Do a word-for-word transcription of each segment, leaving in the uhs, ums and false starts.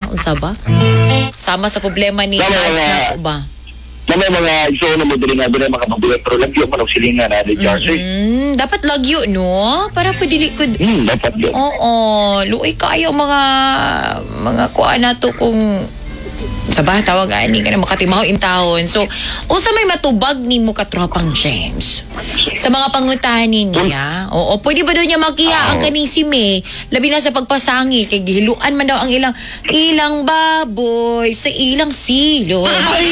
Unsa ba? Sama sa problema ni Tama, Mads mga- na ko ba? Na may mga iso na mo dili nga doon mga mabuhay pero lagyo man og silingan na di Jersey. Mm, dapat lagyo, no? Para pwede ko. Hmm, dapat yun. Oo, luoy kayo mga mga kuan nato kung sa ba tawag ani ka na makatimaw in taon. So, unsa may matubag nimo katropang James? Sa mga pangutahan niya, oo, pwede ba daw niya makiha ang kaning si May? Labi na sa pagpasangil kay gihiluan man daw ang ilang ilang baboy sa ilang silo.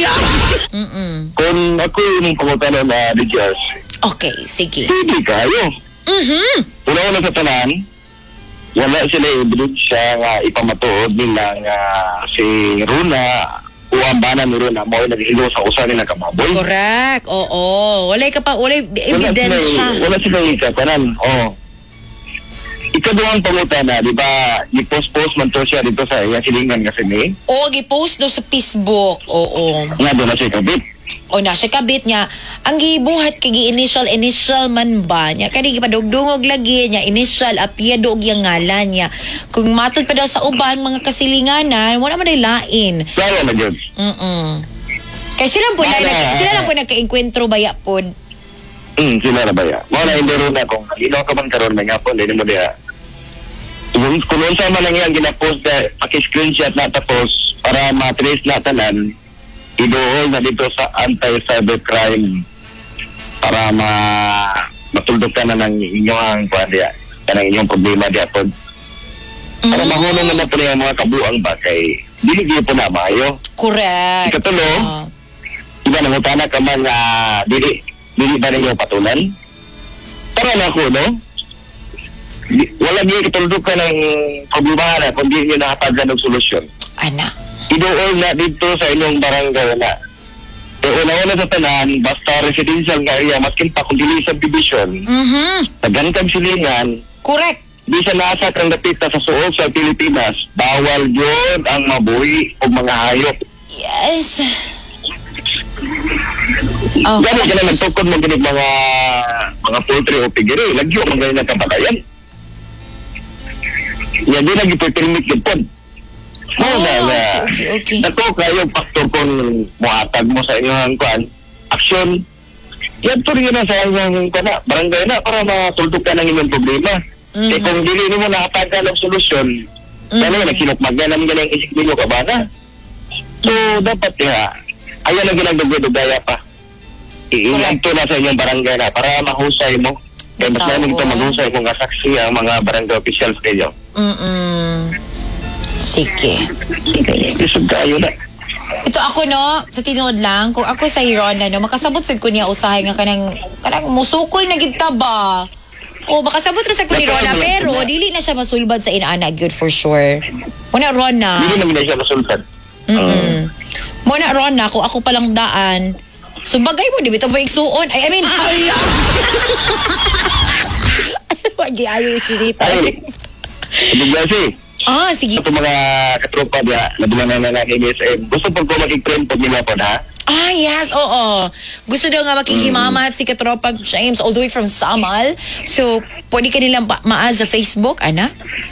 Mm. Kung ako yung pangutana na di Jersey, Okay, sige. hindi kayo. Mhm. Una-una sa tanan, wala sila ebidensya nga ipamatuod nila nga si Runa o ang bana ni Runa mo ay naghilo sa usa nila kababoy. Correct. Oo. Walay ka pa, walay Wala evidence sila, siya. wala sila ikatanan. Oo. Ikaduhang pangutana, di ba, i-post-post man to siya dito sa iya silingan kasi ni, Oo, gi-post do sa Facebook. Oo. nga doon na siya kabit. O na siya kabit niya. Ang gibuhat kay gi-initial initial man ba niya. Kani gipadugdungog lagi niya initial apelyido og yang ngalan niya. Kung matod pa daw sa uban mga kasilinganan, wala man ay lain. Klaro na yun. Mm. Kay sila po na Wala. sila lang po nagka-enkwentro baya pod. Hmm, sila na ba ya? Mga na hindi Runa kung ino ka man karon may nga po, hindi mo diya. Kung kung unsa man lang yan gina-post na paki-screenshot na tapos para ma-trace na tanan, idool na dito sa anti-cybercrime para ma matulog ka na ng inyong kuan diya, kanang inyong problema diya pod. Para Mm. mahulong naman po niya ang mga kabuang ba kay dili gyud po na maayo. Correct. Ikatulo, Ah. iba nangutana ka man nga dili dili ba ninyo patulan? Para na ako, no? Di- Wala niyo katulog ka ng problema na kung di niyo nakatagdan ng solusyon. Ana. Idool na dito sa inyong barangay na. E una-una sa tanan, basta residential nga area, maskin pa kung dili subdivision, Mhm. nagantag silingan, Correct. di sa nasa kang napita sa suol sa Pilipinas, bawal yun ang mabuhi o mga hayop. Yes. Oh. Gano'n ka na nagtukod mo ganit mga mga poultry o pigiri, lagyo mga ganyan na kabatayan. Yan din lagi permit yun po. Oh, Oh, na, na, okay, okay. Nato kayo faktor kung muhatag mo sa inyong kuan, aksyon. Yan to rin na sa inyong kuan na, barangay na para matultog ka ng inyong problema. Mhm. Eh kung dili mo nakatagan ng solusyon, Mhm. ano na kinukmagyan namin ganang isip ninyo ka ba na? So, dapat ya, ayaw lang ginagdugay-dugaya pa. Iingat to na sa inyong barangay na para mahusay mo. Kaya mas Tao. namin ito maghusay kung kasaksi ang mga barangay officials kayo. Mm-mm. Sige. Isog kayo na. Ito ako no, sa tinuod lang, kung ako sa Hirona no, makasabot sad ko niya usahay nga kanang kanang musukol na gid ta ba. O makasabot ra sa ko ni Rona pero dili na siya masulbad sa inaana good for sure. Muna Rona. Hindi naman na siya masultan. Mm. Muna Rona kung ako palang daan. So bagay mo di bitaw ba igsuon? Ay I mean Wagi ayo isurita. Ay, ibig kasi, Ah, sige. ito mga katropa niya, nabilang na na ng S M, gusto po ko mag-friend po nila po na. Ah, yes, oo. Gusto daw nga makikimamat si Katropang James all the way from Samal. So, pwede ka nilang ma- maa sa Facebook, ana?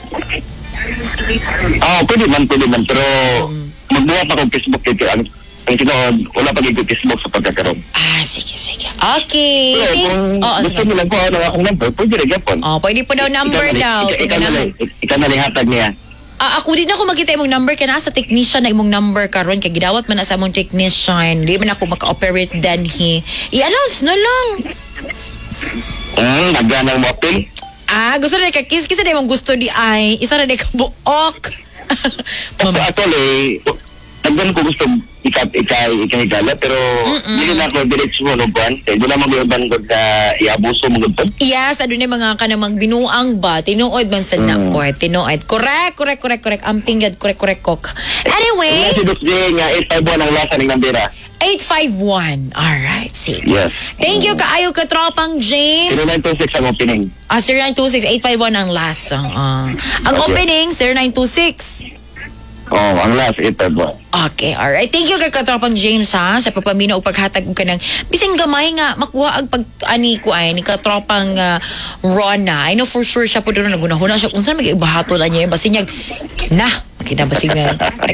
Ah, pwede man, pwede man, pero magbuhat ako Facebook dito. Ang, ang sinood, wala pa dito Facebook sa pagkakaroon. Ah, sige, sige. Okay. Pero kung Oo, gusto sige. nila po ano akong number, pwede rin yapon. Oh, pwede po daw number daw. Ikaw Tingnan na naman. ikaw na lihatag niya. Ah, ako din ako makita imong number ka na sa technician na imong number karon kay gidawat man na sa imong technician. Di man ako maka-operate dan he. I-announce na lang. Hmm, nagganang moping. Ah, gusto na ka kiss kisa na imong gusto di ay. Isa na di ka buok. Ako actually, naggan ko gusto ikat ikay ikahigala pero hindi na ako diretso mo no buwan. Kaya di na mag-iban ko na iabuso mo gudto. Yes, ano na mga kanang magbinuang ba? Tinuod man sa Mm. naport. Tinuod. Correct, correct, correct, correct. Amping gad, correct, correct, kok. Wala Anyway, si Dok J nga eight five one ang lasa ng nambira. eight five one. Alright, sige. Yes. Thank you, kaayo ka, Tropang James. zero nine two six ang opening. Ah, zero nine two six eight five one ang last. Ah. Ang Okay. opening, zero nine two six. Oh, ang last eight five one. Okay, alright. Thank you kay Katropang James ha sa pagpaminaw o paghatag ka ng bising gamay nga makuha ang pag ani ko ay ni Katropang uh, Rona. I know for sure siya po doon nagunahuna siya kung saan mag-ibahato na niya basin niya na makinabasig na